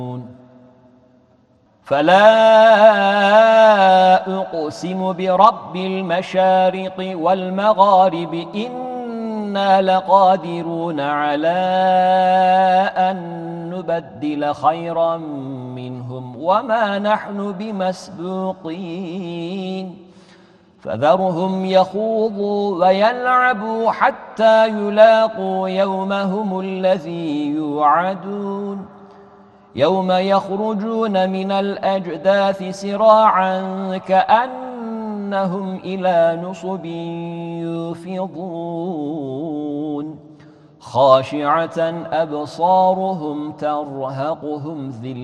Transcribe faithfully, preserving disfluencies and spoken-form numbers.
فلا أقسم برب المشارق والمغارب إنا لقادرون على أن نبدل خيرا منهم وما نحن بمسبوقين فذرهم يخوضوا ويلعبوا حتى يلاقوا يومهم الذي يوعدون يوم يخرجون من الأجداث سراعا كأنهم إلى نصب يوفضون خاشعة أبصارهم ترهقهم ذلة